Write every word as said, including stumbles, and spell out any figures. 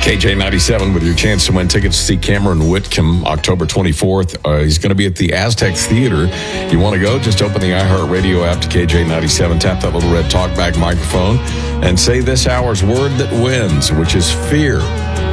K J ninety-seven with your chance to win tickets to see Cameron Whitcomb October twenty-fourth. Uh, he's going to be at the Aztec Theater. You want to go? Just open the iHeartRadio app to K J ninety-seven, tap that little red talkback microphone, and say this hour's word that wins, which is fear.